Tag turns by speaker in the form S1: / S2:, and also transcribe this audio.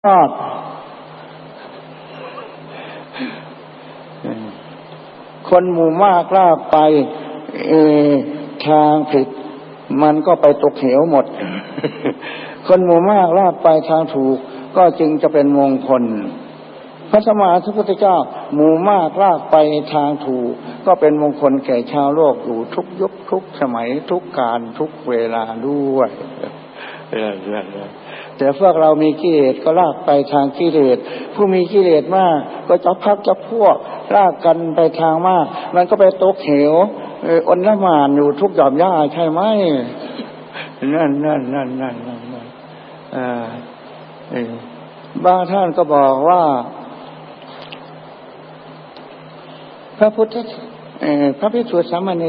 S1: คนหมู่มากลากไปทางผิดมันก็ไปตกเหวหมด คนหมู่มากลากไปทางถูกก็จึงจะเป็นมงคลพระสัมมาสัมพุทธเจ้าหมู่มากลากไปทางถูกก็เป็นมงคลแก่ชาวโลกอยู่ทุกยุคทุกสมัยทุกการทุกเวลาด้วยแต่พวกเรามีกิเลสก็ลากไปทางกิเลสผู้มีกิเลสมากก็จะพักจะพวกลากกันไปทางมากมันก็ไปตกเหวอนละหม่านอยู่ทุกหย่อมหญ้าใช่ไหมนั่นบางท่านก็บอกว่าพระภิกษุสามเณร